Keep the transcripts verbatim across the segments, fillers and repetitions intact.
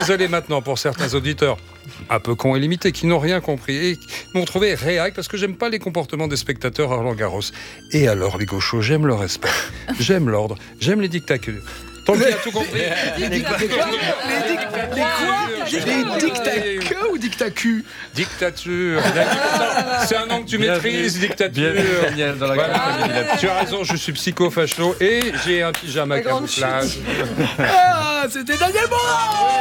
Désolé maintenant pour certains auditeurs un peu cons et limités qui n'ont rien compris et qui m'ont trouvé réac parce que j'aime pas les comportements des spectateurs à Roland-Garros. Et alors les gauchos, j'aime le respect, j'aime l'ordre, j'aime les dictatures. Tant qu'il a tout compris. Les dictatures Les dictatures ou dictacu Dictature. C'est un nom que tu maîtrises, dictature. Bien, dans la Voilà. Tu as raison, je suis psycho-facho et j'ai un pyjama camouflage. Ah, c'était Daniel Morin.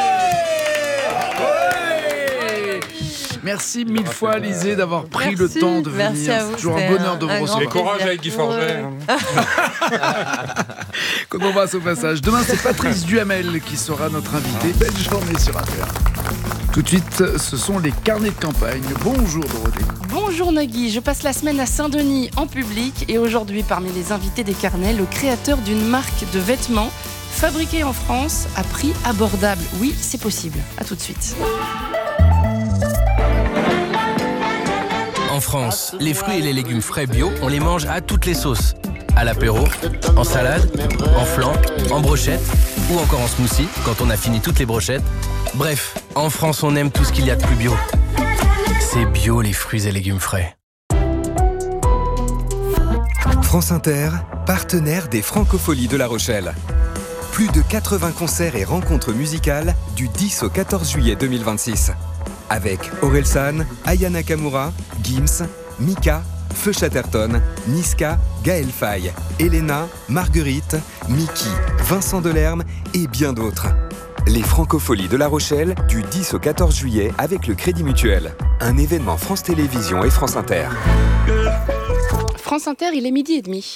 Merci mille fois, Alizée, d'avoir pris Merci. le temps de Merci venir. à vous, C'est toujours un c'était bonheur de un vous grand Et recevoir. courage avec Guy Forget. Qu'on embrasse au passage. Demain, c'est Patrice Duhamel qui sera notre invité. Belle journée sur Inter. Tout de suite, ce sont les carnets de campagne. Bonjour Dorothée. Bonjour Nagui, je passe la semaine à Saint-Denis en public et aujourd'hui parmi les invités des carnets, le créateur d'une marque de vêtements fabriquée en France à prix abordable. Oui, c'est possible. À tout de suite. En France, les fruits et les légumes frais bio, on les mange à toutes les sauces. À l'apéro, en salade, en flan, en brochette ou encore en smoothie quand on a fini toutes les brochettes. Bref, en France, on aime tout ce qu'il y a de plus bio. C'est bio les fruits et légumes frais. France Inter, partenaire des Francopholies de La Rochelle. Plus de quatre-vingts concerts et rencontres musicales du dix au quatorze juillet deux mille vingt-six. Avec Orelsan, Aya Nakamura, Gims, Mika, Feu Chatterton, Niska, Gaël Faye, Elena, Marguerite, Mickey, Vincent Delerme et bien d'autres. Les Francopholies de La Rochelle du dix au quatorze juillet avec le Crédit Mutuel. Un événement France Télévisions et France Inter. France Inter, il est midi et demi.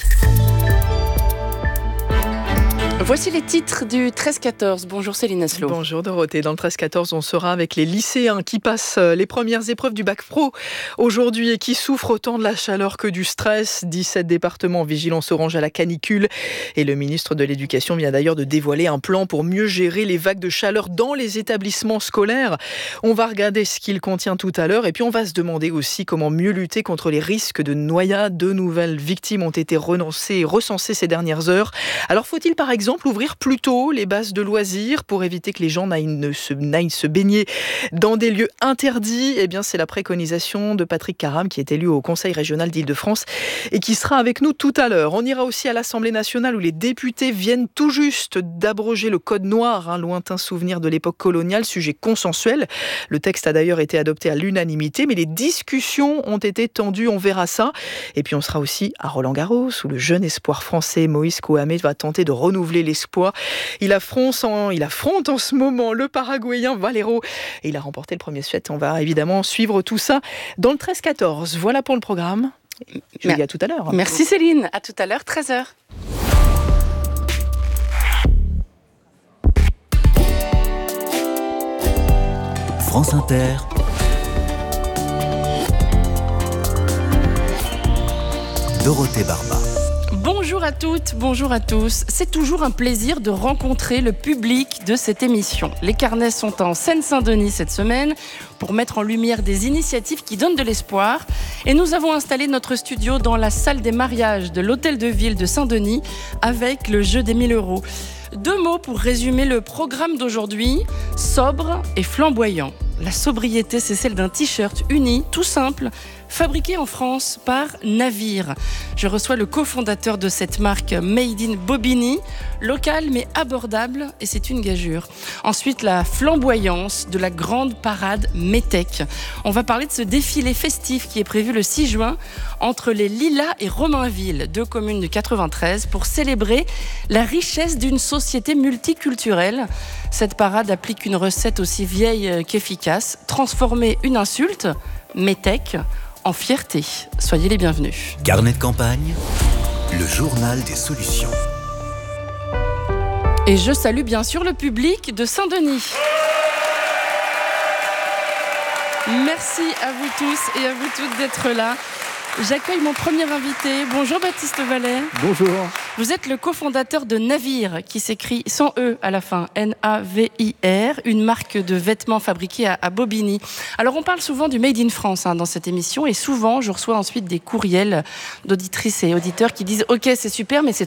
Voici les titres du treize quatorze. Bonjour Céline Aslo. Bonjour Dorothée. Dans le treize quatorze, on sera avec les lycéens qui passent les premières épreuves du bac pro aujourd'hui et qui souffrent autant de la chaleur que du stress. dix-sept départements en vigilance orange à la canicule. Et le ministre de l'Éducation vient d'ailleurs de dévoiler un plan pour mieux gérer les vagues de chaleur dans les établissements scolaires. On va regarder ce qu'il contient tout à l'heure et puis on va se demander aussi comment mieux lutter contre les risques de noyade. De nouvelles victimes ont été recensées, recensées ces dernières heures. Alors faut-il par exemple ouvrir plus tôt les bases de loisirs pour éviter que les gens n'aillent se, n'aillent se baigner dans des lieux interdits? Eh bien, c'est la préconisation de Patrick Caram, qui est élu au Conseil régional d'Île-de-France et qui sera avec nous tout à l'heure. On ira aussi à l'Assemblée nationale où les députés viennent tout juste d'abroger le code noir, un lointain souvenir de l'époque coloniale, sujet consensuel. Le texte a d'ailleurs été adopté à l'unanimité, mais les discussions ont été tendues, on verra ça. Et puis on sera aussi à Roland-Garros où le jeune espoir français Moïse Kouamé va tenter de renouveler l'espoir. Il affronte, en, il affronte en ce moment le Paraguayen Valero et il a remporté le premier set. On va évidemment suivre tout ça dans le treize quatorze. Voilà pour le programme. Je vous dis à tout à l'heure. Merci Céline. À tout à l'heure, treize heures. France Inter. Dorothée Barba. Bonjour à toutes, bonjour à tous. C'est toujours un plaisir de rencontrer le public de cette émission. Les carnets sont en Seine-Saint-Denis cette semaine pour mettre en lumière des initiatives qui donnent de l'espoir. Et nous avons installé notre studio dans la salle des mariages de l'hôtel de ville de Saint-Denis avec le jeu des mille euros. Deux mots pour résumer le programme d'aujourd'hui, sobre et flamboyant. La sobriété, c'est celle d'un t-shirt uni, tout simple, fabriqué en France par Navire. Je reçois le cofondateur de cette marque Made in Bobigny, local mais abordable, et c'est une gageure. Ensuite, la flamboyance de la grande parade Metec. On va parler de ce défilé festif qui est prévu le six juin entre les Lilas et Romainville, deux communes du quatre-vingt-treize, pour célébrer la richesse d'une société multiculturelle. Cette parade applique une recette aussi vieille qu'efficace, transformer une insulte, Metec, en fierté. Soyez les bienvenus. Carnet de campagne, le journal des solutions. Et je salue bien sûr le public de Saint-Denis. Merci à vous tous et à vous toutes d'être là. J'accueille mon premier invité. Bonjour Baptiste Vallet. Bonjour. Vous êtes le cofondateur de Navire, qui s'écrit sans E à la fin, N A V I R, une marque de vêtements fabriquée à, à Bobigny. Alors on parle souvent du Made in France hein, dans cette émission, et souvent je reçois ensuite des courriels d'auditrices et auditeurs qui disent « Ok, c'est super, mais c'est trop cher ».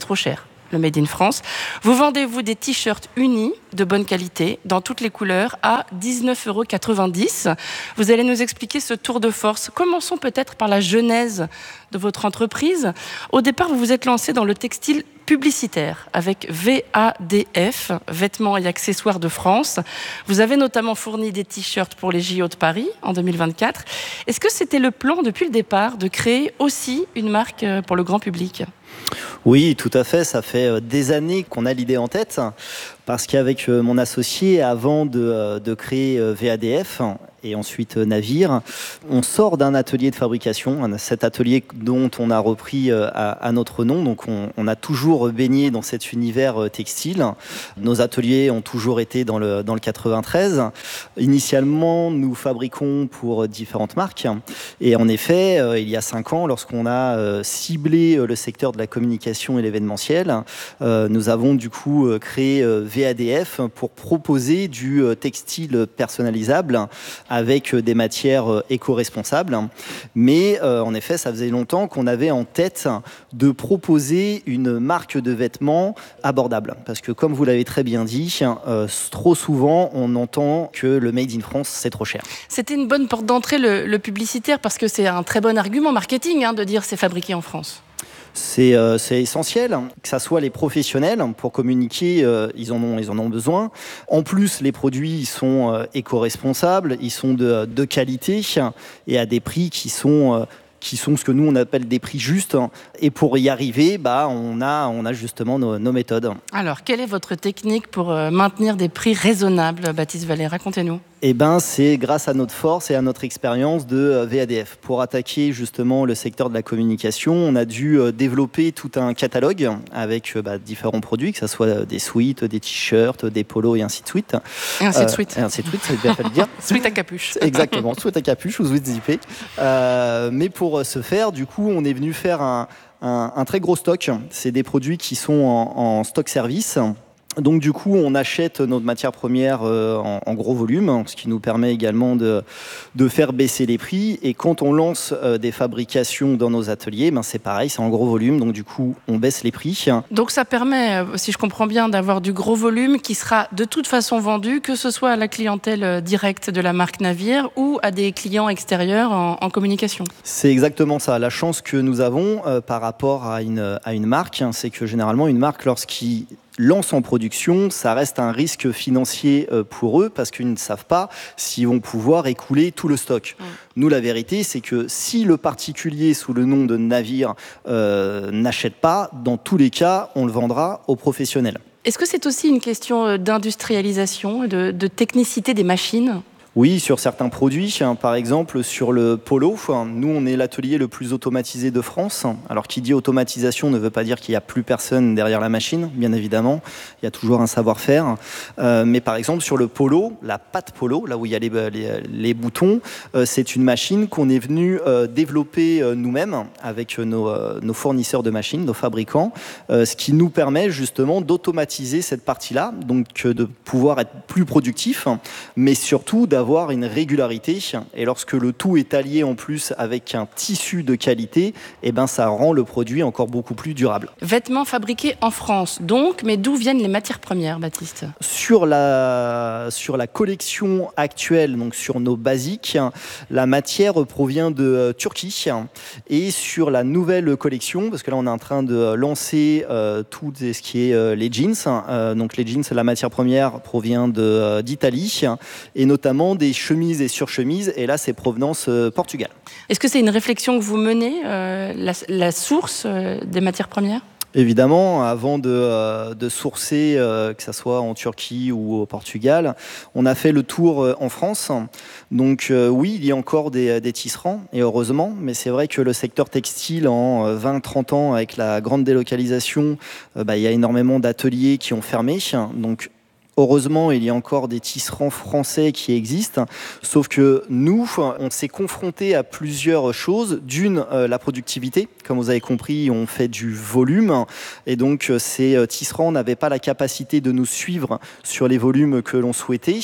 le Made in France. Vous vendez, vous, des t-shirts unis de bonne qualité, dans toutes les couleurs, à dix-neuf euros quatre-vingt-dix. Vous allez nous expliquer ce tour de force. Commençons peut-être par la genèse de votre entreprise. Au départ, vous vous êtes lancé dans le textile publicitaire avec V A D F, Vêtements et Accessoires de France. Vous avez notamment fourni des t-shirts pour les J O de Paris en deux mille vingt-quatre. Est-ce que c'était le plan depuis le départ de créer aussi une marque pour le grand public ? Oui, tout à fait. Ça fait des années qu'on a l'idée en tête. Parce qu'avec mon associé, avant de, de créer V A D F et ensuite Navire, on sort d'un atelier de fabrication, cet atelier dont on a repris à, à notre nom. Donc on, on a toujours baigné dans cet univers textile. Nos ateliers ont toujours été dans le, dans le quatre-vingt-treize. Initialement, nous fabriquons pour différentes marques. Et en effet, il y a cinq ans, lorsqu'on a ciblé le secteur de la communication et l'événementiel, nous avons du coup créé V A D F pour proposer du textile personnalisable avec des matières éco-responsables. Mais euh, en effet, ça faisait longtemps qu'on avait en tête de proposer une marque de vêtements abordable. Parce que comme vous l'avez très bien dit, euh, trop souvent, on entend que le Made in France, c'est trop cher. C'était une bonne porte d'entrée, le, le publicitaire, parce que c'est un très bon argument marketing hein, de dire c'est fabriqué en France. C'est, euh, c'est essentiel, que ça soit les professionnels, pour communiquer, euh, ils, en ont, ils en ont besoin. En plus, les produits ils sont euh, éco-responsables, ils sont de, de qualité et à des prix qui sont... Euh, qui sont ce que nous on appelle des prix justes. Et pour y arriver, bah, on, a, on a justement nos, nos méthodes. Alors, quelle est votre technique pour euh, maintenir des prix raisonnables, Baptiste Vallée ? Racontez-nous. Eh ben, c'est grâce à notre force et à notre expérience de V A D F. Pour attaquer justement le secteur de la communication, on a dû développer tout un catalogue avec bah, différents produits, que ce soit des sweats, des t-shirts, des polos et ainsi de suite. Et ainsi de suite. Euh, et ainsi de suite, ça veut bien le dire. Sweat à capuche. Exactement, sweat à capuche ou sweat zippé. Euh, mais pour ce faire, du coup, on est venu faire un, un, un très gros stock. C'est des produits qui sont en, en stock service. Donc du coup, on achète notre matière première euh, en, en gros volume, ce qui nous permet également de, de faire baisser les prix. Et quand on lance euh, des fabrications dans nos ateliers, ben c'est pareil, c'est en gros volume. Donc du coup, on baisse les prix. Donc ça permet, si je comprends bien, d'avoir du gros volume qui sera de toute façon vendu, que ce soit à la clientèle directe de la marque Navire ou à des clients extérieurs en, en communication. C'est exactement ça. La chance que nous avons euh, par rapport à une, à une marque, hein, c'est que généralement, une marque, lorsqu'il lance en production, ça reste un risque financier pour eux parce qu'ils ne savent pas s'ils vont pouvoir écouler tout le stock. Mmh. Nous, la vérité, c'est que si le particulier sous le nom de Navire euh, n'achète pas, dans tous les cas, on le vendra aux professionnels. Est-ce que c'est aussi une question d'industrialisation, de, de technicité des machines ? Oui, sur certains produits, par exemple sur le polo, nous on est l'atelier le plus automatisé de France. Alors qui dit automatisation ne veut pas dire qu'il n'y a plus personne derrière la machine, bien évidemment, il y a toujours un savoir-faire. Euh, mais par exemple sur le polo, la patte polo, là où il y a les, les, les boutons, euh, c'est une machine qu'on est venu euh, développer euh, nous-mêmes avec nos, euh, nos fournisseurs de machines, nos fabricants, euh, ce qui nous permet justement d'automatiser cette partie-là, donc euh, de pouvoir être plus productif, mais surtout d'avoir avoir une régularité et lorsque le tout est allié en plus avec un tissu de qualité, eh ben ça rend le produit encore beaucoup plus durable. Vêtements fabriqués en France donc, mais d'où viennent les matières premières, Baptiste ? Sur la, sur la collection actuelle, donc sur nos basiques, la matière provient de Turquie et sur la nouvelle collection, parce que là on est en train de lancer euh, tout ce qui est euh, les jeans, euh, donc les jeans, la matière première provient de, euh, d'Italie et notamment des chemises et surchemises, et là c'est provenance euh, Portugal. Est-ce que c'est une réflexion que vous menez, euh, la, la source euh, des matières premières ? Évidemment, avant de, euh, de sourcer, euh, que ce soit en Turquie ou au Portugal, on a fait le tour euh, en France. Donc euh, oui, il y a encore des, des tisserands, et heureusement, mais c'est vrai que le secteur textile, en vingt à trente ans, avec la grande délocalisation, euh, bah, il y a énormément d'ateliers qui ont fermé. Donc heureusement, il y a encore des tisserands français qui existent, sauf que nous, on s'est confrontés à plusieurs choses. D'une, euh, la productivité. Comme vous avez compris, on fait du volume, et donc ces tisserands n'avaient pas la capacité de nous suivre sur les volumes que l'on souhaitait.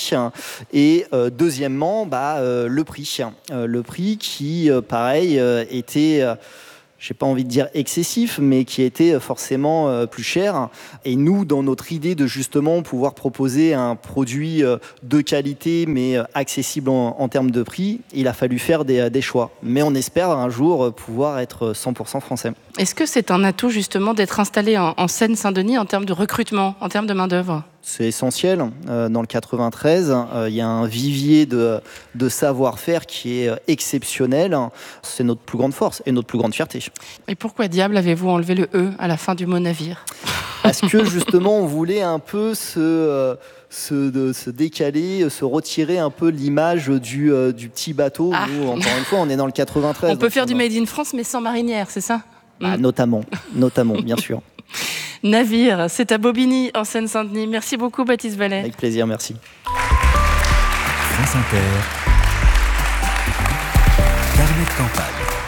Et euh, deuxièmement, bah, euh, le prix. Euh, le prix qui, euh, pareil, euh, était... Euh, j'ai pas envie de dire excessif, mais qui était forcément euh, plus cher. Et nous, dans notre idée de justement pouvoir proposer un produit euh, de qualité, mais accessible en, en termes de prix, il a fallu faire des, des choix. Mais on espère un jour pouvoir être cent pour cent français. Est-ce que c'est un atout justement d'être installé en, en Seine-Saint-Denis en termes de recrutement, en termes de main-d'œuvre ? C'est essentiel. Euh, dans le quatre-vingt-treize, euh, il y a un vivier de, de savoir-faire qui est exceptionnel. C'est notre plus grande force et notre plus grande fierté. Et pourquoi diable avez-vous enlevé le E à la fin du mot navire ? Parce que justement, on voulait un peu se, euh, se, de, se décaler, se retirer un peu l'image du, euh, du petit bateau. Ah. Nous, encore une fois, on est dans le quatre-vingt-treize. On peut faire on du a... Made in France, mais sans marinière, c'est ça ? Ah, notamment, notamment, bien sûr. Navire, c'est à Bobigny, en Seine-Saint-Denis. Merci beaucoup, Baptiste Vallet. Avec plaisir, merci. France Inter, carnet de campagne.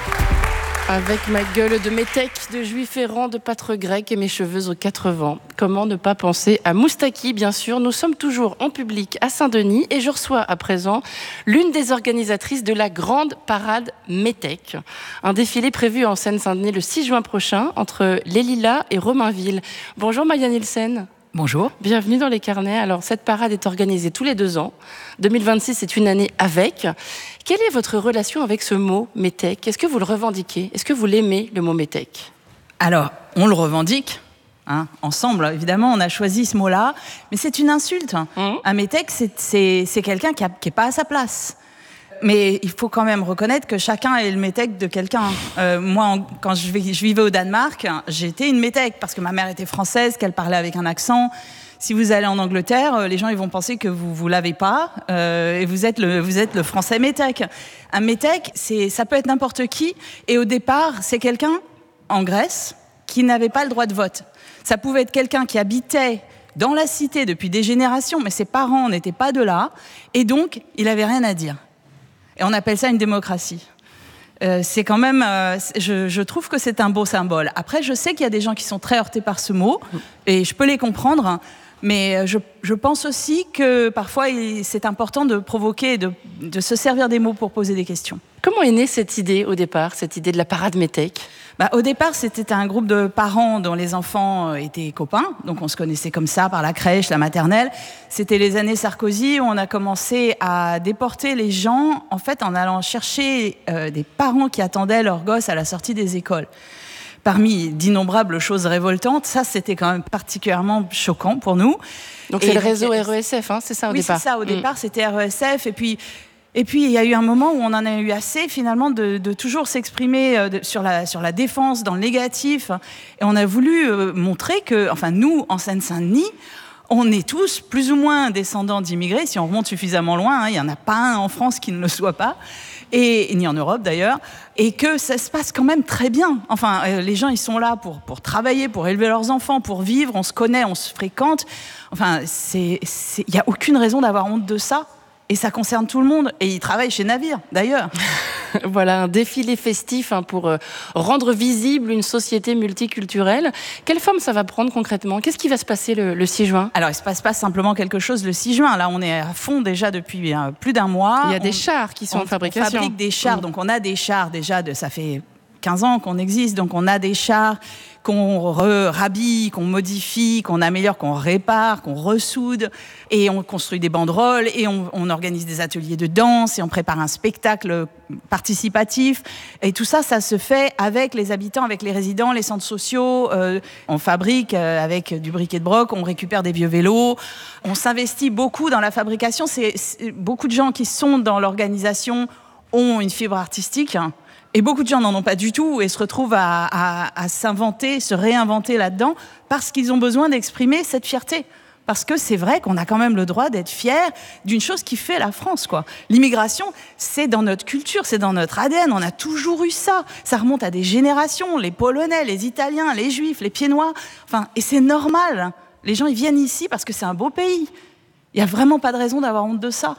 Avec ma gueule de métèque, de juif errant, de pâtre grec et mes cheveux aux quatre vents. Comment ne pas penser à Moustaki, bien sûr. Nous sommes toujours en public à Saint-Denis et je reçois à présent l'une des organisatrices de la grande parade métèque. Un défilé prévu en Seine-Saint-Denis le six juin prochain entre Les Lilas et Romainville. Bonjour Maya Nielsen. Bonjour. Bienvenue dans les carnets. Alors, cette parade est organisée tous les deux ans. deux mille vingt-six, c'est une année avec. Quelle est votre relation avec ce mot métèque ? Est-ce que vous le revendiquez ? Est-ce que vous l'aimez, le mot métèque ? Alors, on le revendique. Hein, ensemble, évidemment, on a choisi ce mot-là. Mais c'est une insulte. Mmh. Un métèque, c'est, c'est, c'est quelqu'un qui n'est pas à sa place. Mais il faut quand même reconnaître que chacun est le métèque de quelqu'un. Euh, moi, en, quand je, vais, je vivais au Danemark, j'étais une métèque parce que ma mère était française, qu'elle parlait avec un accent. Si vous allez en Angleterre, les gens ils vont penser que vous vous l'avez pas euh, et vous êtes le vous êtes le français métèque. Un métèque, c'est ça peut être n'importe qui. Et au départ, c'est quelqu'un en Grèce qui n'avait pas le droit de vote. Ça pouvait être quelqu'un qui habitait dans la cité depuis des générations, mais ses parents n'étaient pas de là, et donc il avait rien à dire. Et on appelle ça une démocratie. Euh, c'est quand même, euh, je, je trouve que c'est un beau symbole. Après, je sais qu'il y a des gens qui sont très heurtés par ce mot, et je peux les comprendre, mais je, je pense aussi que parfois, il, c'est important de provoquer, de, de se servir des mots pour poser des questions. Comment est née cette idée au départ, cette idée de la parade métèque ? Bah, au départ, c'était un groupe de parents dont les enfants étaient copains, donc on se connaissait comme ça par la crèche, la maternelle. C'était les années Sarkozy où on a commencé à déporter les gens, en fait, en allant chercher euh, des parents qui attendaient leurs gosses à la sortie des écoles. Parmi d'innombrables choses révoltantes, ça, c'était quand même particulièrement choquant pour nous. Donc c'est et le réseau R E S F, hein, c'est ça au oui, départ ? Oui, c'est ça, au mmh. départ, c'était R E S F, et puis... Et puis, il y a eu un moment où on en a eu assez, finalement, de, de toujours s'exprimer euh, de, sur, la, sur la défense, dans le négatif. Et on a voulu euh, montrer que, enfin, nous, en Seine-Saint-Denis, on est tous plus ou moins descendants d'immigrés, si on remonte suffisamment loin. Hein, il n'y en a pas un en France qui ne le soit pas, et, ni en Europe d'ailleurs, et que ça se passe quand même très bien. Enfin, euh, les gens, ils sont là pour, pour travailler, pour élever leurs enfants, pour vivre, on se connaît, on se fréquente. Enfin, il n'y a aucune raison d'avoir honte de ça. Et ça concerne tout le monde. Et ils travaillent chez Navire, d'ailleurs. Voilà, un défilé festif hein, pour euh, rendre visible une société multiculturelle. Quelle forme ça va prendre concrètement ? Qu'est-ce qui va se passer le, le six juin ? Alors, il ne se passe pas simplement quelque chose le six juin. Là, on est à fond déjà depuis euh, plus d'un mois. Il y a on, des chars qui sont on, en fabrication. On fabrique des chars. Mmh. Donc, on a des chars déjà, de, ça fait quinze ans qu'on existe. Donc, on a des chars qu'on rhabille, qu'on modifie, qu'on améliore, qu'on répare, qu'on ressoude, et on construit des banderoles, et on, on organise des ateliers de danse, et on prépare un spectacle participatif. Et tout ça, ça se fait avec les habitants, avec les résidents, les centres sociaux. Euh, on fabrique euh, avec du briquet de broc, on récupère des vieux vélos. On s'investit beaucoup dans la fabrication. C'est, c'est, beaucoup de gens qui sont dans l'organisation ont une fibre artistique. Et beaucoup de gens n'en ont pas du tout et se retrouvent à, à, à s'inventer, se réinventer là-dedans parce qu'ils ont besoin d'exprimer cette fierté. Parce que c'est vrai qu'on a quand même le droit d'être fier d'une chose qui fait la France, quoi. L'immigration, c'est dans notre culture, c'est dans notre A D N. On a toujours eu ça. Ça remonte à des générations. Les Polonais, les Italiens, les Juifs, les Pieds-Noirs. Enfin, et c'est normal. Les gens, ils viennent ici parce que c'est un beau pays. Il n'y a vraiment pas de raison d'avoir honte de ça.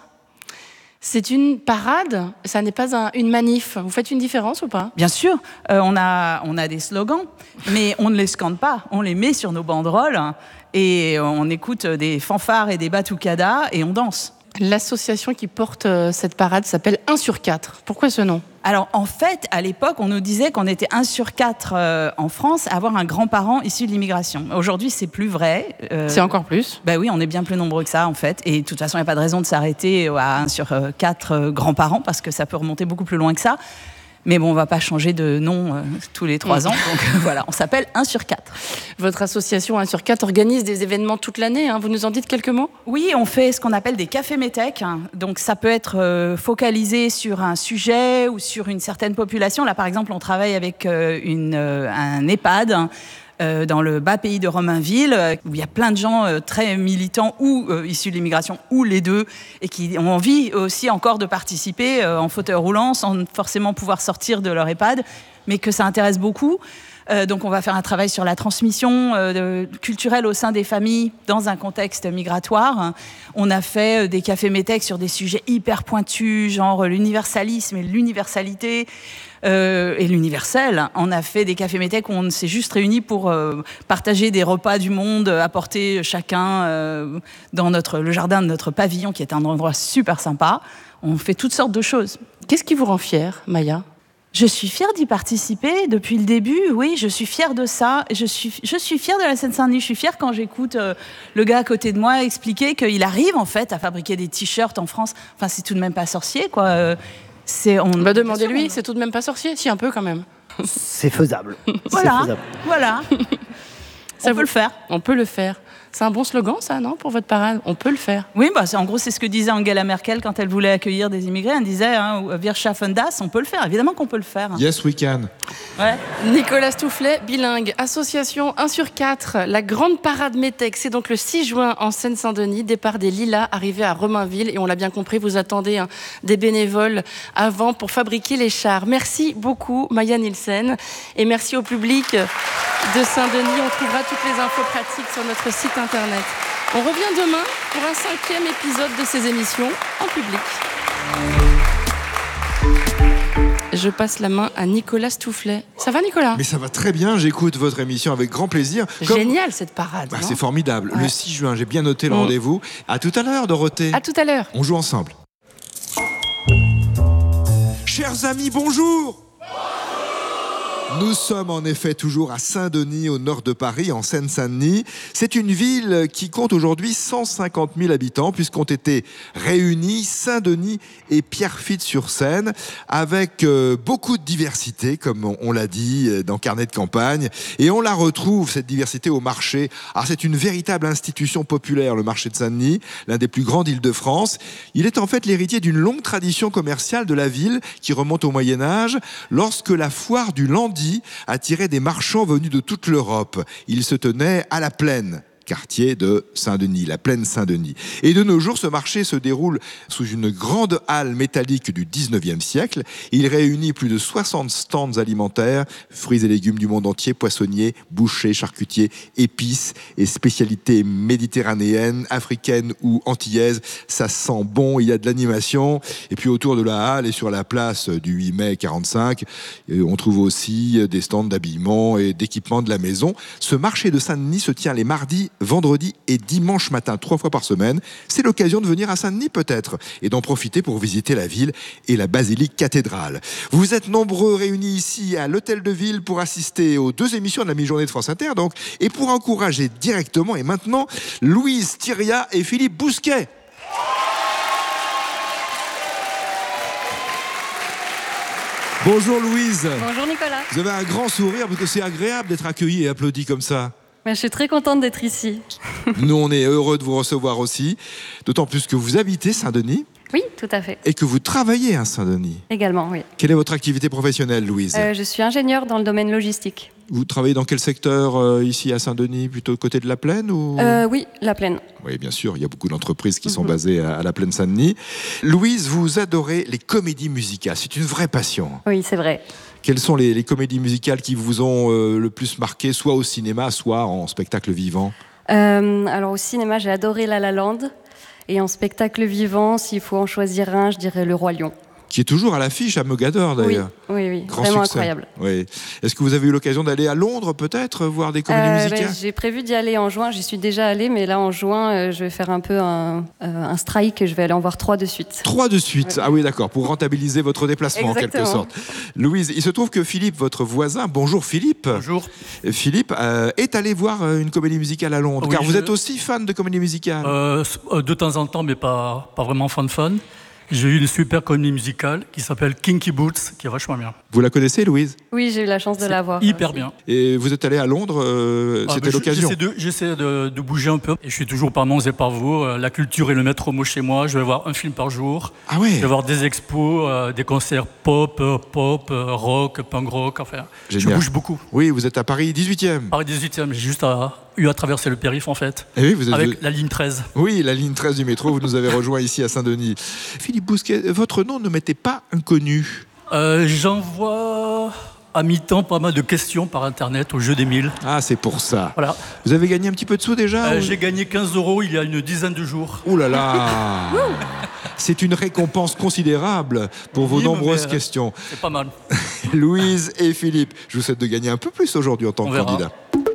C'est une parade, ça n'est pas un, une manif. Vous faites une différence ou pas ? Bien sûr, euh, on a, on a des slogans, mais on ne les scande pas. On les met sur nos banderoles et on écoute des fanfares et des batucadas et on danse. L'association qui porte euh, cette parade s'appelle un sur quatre. Pourquoi ce nom ? Alors en fait, à l'époque, on nous disait qu'on était un sur quatre euh, en France à avoir un grand-parent issu de l'immigration. Aujourd'hui, c'est plus vrai. Euh, c'est encore plus ? Ben oui, on est bien plus nombreux que ça en fait. Et de toute façon, il n'y a pas de raison de s'arrêter à un sur quatre euh, grands-parents parce que ça peut remonter beaucoup plus loin que ça. Mais bon, on ne va pas changer de nom euh, tous les trois ans. Donc euh, voilà, on s'appelle un sur quatre. Votre association un sur quatre organise des événements toute l'année. Hein. Vous nous en dites quelques mots ? Oui, on fait ce qu'on appelle des cafés métèques. Donc ça peut être euh, focalisé sur un sujet ou sur une certaine population. Là, par exemple, on travaille avec euh, une, euh, un EHPAD euh, dans le bas pays de Romainville, où il y a plein de gens euh, très militants ou euh, issus de l'immigration, ou les deux, et qui ont envie aussi encore de participer euh, en fauteuil roulant, sans forcément pouvoir sortir de leur EHPAD, mais que ça intéresse beaucoup. Euh, donc on va faire un travail sur la transmission euh, de, culturelle au sein des familles dans un contexte migratoire. On a fait euh, des cafés métèques sur des sujets hyper pointus, genre l'universalisme et l'universalité euh, et l'universel. On a fait des cafés métèques où on s'est juste réunis pour euh, partager des repas du monde, apporter chacun euh, dans notre, le jardin de notre pavillon, qui est un endroit super sympa. On fait toutes sortes de choses. Qu'est-ce qui vous rend fière, Maya ? Je suis fière d'y participer depuis le début, oui, je suis fière de ça. Je suis, je suis fière de la Seine-Saint-Denis. Je suis fière quand j'écoute euh, le gars à côté de moi expliquer qu'il arrive en fait à fabriquer des t-shirts en France. Enfin, c'est tout de même pas sorcier, quoi. Euh, c'est, on va demander lui, on... c'est tout de même pas sorcier, si un peu quand même. C'est faisable. Voilà, c'est faisable. Voilà. Ça on peut le faire. On peut le faire. C'est un bon slogan, ça, non, pour votre parade ? On peut le faire. Oui, bah, c'est, en gros, c'est ce que disait Angela Merkel quand elle voulait accueillir des immigrés. Elle disait, hein, Wir schaffen das, on peut le faire. Évidemment qu'on peut le faire. Yes, we can. Ouais. Nicolas Stoufflet, bilingue, association un sur quatre, la grande parade métèque. C'est donc le six juin en Seine-Saint-Denis, départ des Lilas, arrivé à Romainville. Et on l'a bien compris, vous attendez hein, des bénévoles avant pour fabriquer les chars. Merci beaucoup, Maya Nielsen. Et merci au public de Saint-Denis. On trouvera toutes les infos pratiques sur notre site internet. On revient demain pour un cinquième épisode de ces émissions en public. Je passe la main à Nicolas Stoufflet. Ça va, Nicolas ? Mais ça va très bien, j'écoute votre émission avec grand plaisir. Comme... Génial cette parade. Bah, c'est formidable. Ouais. Le six juin, j'ai bien noté le mmh. rendez-vous. À tout à l'heure, Dorothée. À tout à l'heure. On joue ensemble. Chers amis, bonjour. Nous sommes en effet toujours à Saint-Denis, au nord de Paris, en Seine-Saint-Denis. C'est une ville qui compte aujourd'hui cent cinquante mille habitants, puisqu'ont été réunis Saint-Denis et Pierrefitte-sur-Seine, avec euh, beaucoup de diversité, comme on, on l'a dit dans Carnet de campagne. Et on la retrouve, cette diversité, au marché. Alors c'est une véritable institution populaire, le marché de Saint-Denis, l'un des plus grands d'Île-de-France. Il est en fait l'héritier d'une longue tradition commerciale de la ville, qui remonte au Moyen-Âge, lorsque la foire du Landy attirait des marchands venus de toute l'Europe. Il se tenait à la Plaine, quartier de Saint-Denis, la Plaine Saint-Denis. Et de nos jours, ce marché se déroule sous une grande halle métallique du dix-neuvième siècle. Il réunit plus de soixante stands alimentaires, fruits et légumes du monde entier, poissonniers, bouchers, charcutiers, épices et spécialités méditerranéennes, africaines ou antillaises. Ça sent bon, il y a de l'animation. Et puis autour de la halle et sur la place du huit mai quarante-cinq, on trouve aussi des stands d'habillement et d'équipement de la maison. Ce marché de Saint-Denis se tient les mardis, vendredi et dimanche matin, trois fois par semaine. C'est l'occasion de venir à Saint-Denis peut-être et d'en profiter pour visiter la ville et la basilique cathédrale. Vous êtes nombreux réunis ici à l'Hôtel de Ville pour assister aux deux émissions de la mi-journée de France Inter, donc, et pour encourager directement et maintenant Louise Thiria et Philippe Bousquet. Bonjour Louise. Bonjour Nicolas. Vous avez un grand sourire parce que c'est agréable d'être accueilli et applaudi comme ça. Je suis très contente d'être ici. Nous, on est heureux de vous recevoir aussi, d'autant plus que vous habitez Saint-Denis. Oui, tout à fait. Et que vous travaillez à Saint-Denis. Également, oui. Quelle est votre activité professionnelle, Louise ? euh, Je suis ingénieure dans le domaine logistique. Vous travaillez dans quel secteur euh, ici à Saint-Denis ? Plutôt côté de la Plaine ou... euh, Oui, la Plaine. Oui, bien sûr, il y a beaucoup d'entreprises qui mm-hmm. sont basées à, à la Plaine Saint-Denis. Louise, vous adorez les comédies musicales, c'est une vraie passion. Oui, c'est vrai. Quelles sont les, les comédies musicales qui vous ont euh, le plus marqué, soit au cinéma, soit en spectacle vivant ? euh, Alors au cinéma, j'ai adoré La La Land. Et en spectacle vivant, s'il faut en choisir un, je dirais Le Roi Lion. qui est toujours à l'affiche à Mogador d'ailleurs. Oui, oui, oui. Grand Vraiment succès. incroyable. Oui. Est-ce que vous avez eu l'occasion d'aller à Londres peut-être, voir des comédies Euh, musicales? ben, J'ai prévu d'y aller en juin, j'y suis déjà allée, mais là en juin, euh, je vais faire un peu un, euh, un strike et je vais aller en voir trois de suite. Trois de suite, Ouais. ah oui d'accord, pour rentabiliser votre déplacement en quelque Exactement. sorte. Louise, il se trouve que Philippe, votre voisin, bonjour Philippe. Bonjour. Philippe euh, est allé voir euh, une comédie musicale à Londres, Oui, car vous je- êtes aussi fan de comédie musicale. Euh, de temps en temps, mais pas, pas vraiment fan fan. J'ai eu une super comédie musicale qui s'appelle Kinky Boots, qui est vachement bien. Vous la connaissez, Louise? Oui, j'ai eu la chance de la voir. Hyper aussi. bien. Et vous êtes allé à Londres, euh, Ah, c'était ben, je- l'occasion. J'essaie de, j'essaie de, de bouger un peu. Et je suis toujours par Mons et par Vaux. Euh, La culture est le maître mot chez moi. Je vais voir un film par jour. Ah ouais. Je vais voir des expos, euh, des concerts pop, euh, pop, euh, rock, punk rock. Enfin, je Génial. bouge beaucoup. Oui, vous êtes à Paris dix-huitième. Paris dix-huitième, j'ai juste à- eu à traverser le périph' en fait. Et oui, vous êtes Avec de- la ligne treize. Oui, la ligne treize du métro, vous nous avez rejoint ici à Saint-Denis. Philippe Bousquet, votre nom ne m'était pas inconnu. Euh, J'envoie à mi-temps pas mal de questions par internet au jeu des mille. Ah, c'est pour ça. Voilà. Vous avez gagné un petit peu de sous déjà Euh, ou- J'ai gagné quinze euros il y a une dizaine de jours. Ouh là là. C'est une récompense considérable pour vos Oui, nombreuses mais, euh, questions. C'est pas mal. Louise et Philippe, je vous souhaite de gagner un peu plus aujourd'hui en tant On que verra. candidat.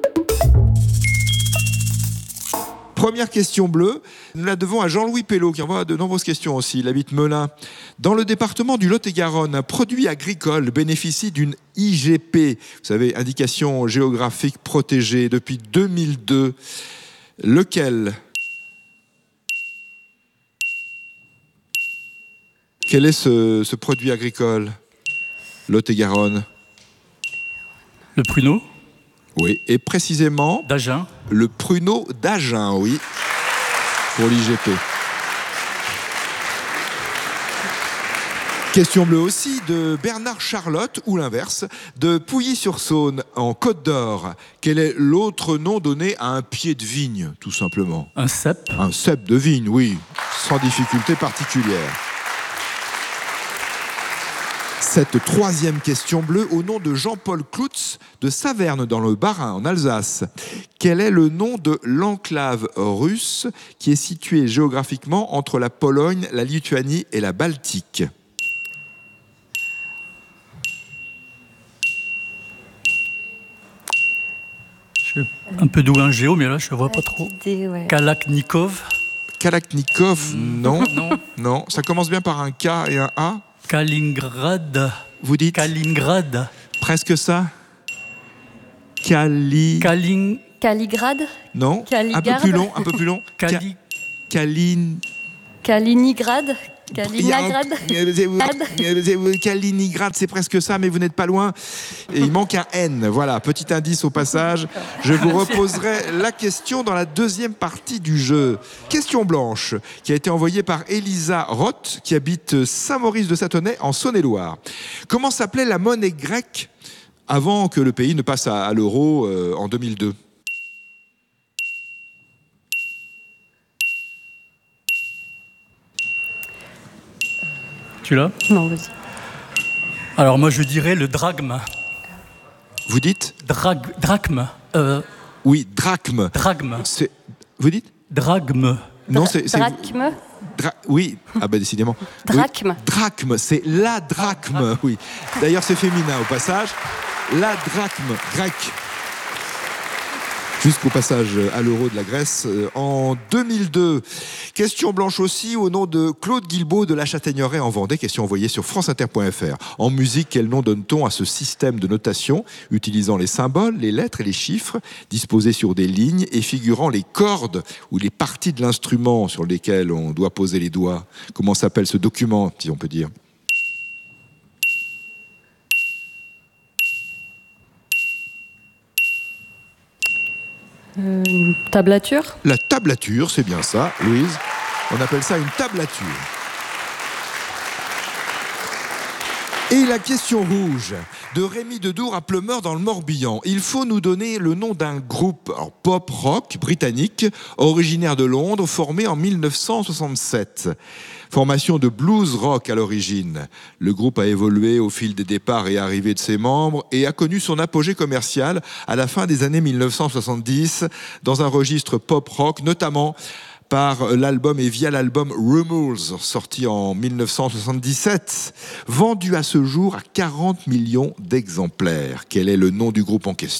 Première question bleue, nous la devons à Jean-Louis Pello qui envoie de nombreuses questions aussi. Il habite Melun. Dans le département du Lot-et-Garonne, un produit agricole bénéficie d'une I G P, vous savez, indication géographique protégée, depuis deux mille deux. Lequel? Quel est ce, ce produit agricole? Lot-et-Garonne. Le pruneau Oui, et précisément d'Agen. Le pruneau d'Agen, oui, pour l'I G P. Question bleue aussi de Bernard Charlotte, ou l'inverse, de Pouilly-sur-Saône, en Côte d'Or. Quel est l'autre nom donné à un pied de vigne, tout simplement? Un cep. Un cep de vigne, oui, sans difficulté particulière. Cette troisième question bleue au nom de Jean-Paul Kloutz de Saverne dans le Bas-Rhin en Alsace. Quel est le nom de l'enclave russe qui est située géographiquement entre la Pologne, la Lituanie et la Baltique? Je suis un peu doué en géo, mais là, je ne vois pas trop. Idée, ouais. Kalachnikov. Kalachnikov, non. Non. Non, ça commence bien par un K et un A. Kaliningrad. Vous dites Kaliningrad. presque ça. Kali... Kalin... Kaligrad. Non, un peu Kaligarde. plus long, un peu plus long. Kali... Kalin... Kaliningrad. Il y a Kaliningrad. un- Kaliningrad, c'est presque ça, mais vous n'êtes pas loin. Et il manque un N. Voilà, petit indice au passage. Je vous reposerai la question dans la deuxième partie du jeu. Question blanche, qui a été envoyée par Elisa Roth, qui habite Saint-Maurice-de-Sathonay, en Saône-et-Loire. Comment s'appelait la monnaie grecque avant que le pays ne passe à, à l'euro euh, en deux mille deux? Tu l'as? Non, vas-y. Alors moi, je dirais le drachme. Vous dites? Drag... Drachme. Euh, Oui, drachme. drachme. C'est... Vous dites? Drachme. Non, c'est... c'est- Drachme. Dra- oui, ah bah décidément. Drachme. Oui, drachme, c'est la drachme, oui. D'ailleurs, c'est féminin au passage. La drachme grecque. Jusqu'au passage à l'euro de la Grèce euh, en deux mille deux. Question blanche aussi au nom de Claude Guilbault de la Châtaigneraie en Vendée. Question envoyée sur franceinter point f r. En musique, quel nom donne-t-on à ce système de notation utilisant les symboles, les lettres et les chiffres disposés sur des lignes et figurant les cordes ou les parties de l'instrument sur lesquelles on doit poser les doigts? Comment s'appelle ce document, si on peut dire? Euh, une tablature. La tablature, c'est bien ça, Louise. On appelle ça une tablature. Et la question rouge de Rémi Dedour à Pleumeur dans le Morbihan. Il faut nous donner le nom d'un groupe alors, pop-rock britannique originaire de Londres formé en mille neuf cent soixante-sept. Formation de blues rock à l'origine. Le groupe a évolué au fil des départs et arrivées de ses membres et a connu son apogée commercial à la fin des années mille neuf cent soixante-dix dans un registre pop-rock, notamment par l'album et via l'album Rumors, sorti en mille neuf cent soixante-dix-sept, vendu à ce jour à quarante millions d'exemplaires. Quel est le nom du groupe en question ?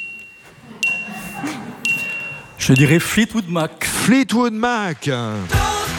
Je dirais Fleetwood Mac. Fleetwood Mac.